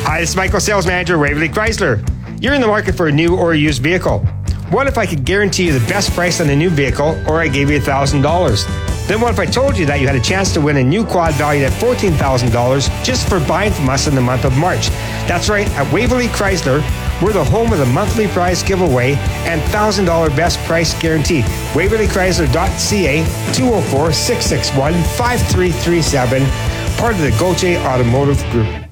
Hi, this is Michael, Sales Manager, Waverly Chrysler. You're in the market for a new or a used vehicle. What if I could guarantee you the best price on a new vehicle, or I gave you $1,000? Then what if I told you that you had a chance to win a new quad valued at $14,000 just for buying from us in the month of March? That's right, at Waverly Chrysler, we're the home of the monthly prize giveaway and $1,000 best price guarantee. WaverlyChrysler.ca, 204-661-5337, part of the Gauthier Automotive Group.